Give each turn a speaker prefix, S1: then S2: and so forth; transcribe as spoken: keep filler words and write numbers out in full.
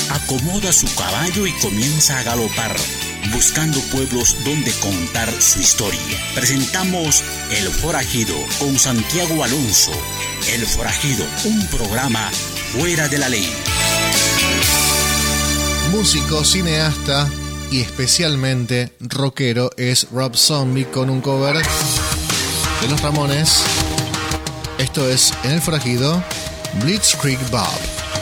S1: acomoda su caballo y comienza a galopar, buscando pueblos donde contar su historia. Presentamos El Forajido con Santiago Alonso. El Forajido, un programa fuera de la ley.
S2: Músico, cineasta y especialmente rockero es Rob Zombie con un cover de Los Ramones. Esto es En El Forajido, Blitzkrieg Bob.